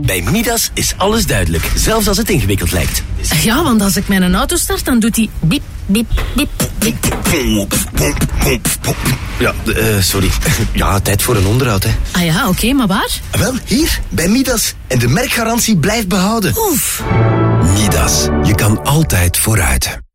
Bij Midas is alles duidelijk, zelfs als het ingewikkeld lijkt. Ja, want als ik mijn auto start, dan doet hij biep, biep, biep, biep. Ja, sorry. Ja, tijd voor een onderhoud, hè. Ah ja, oké, maar waar? Wel, hier, bij Midas. En de merkgarantie blijft behouden. Oef. Midas, je kan altijd vooruit.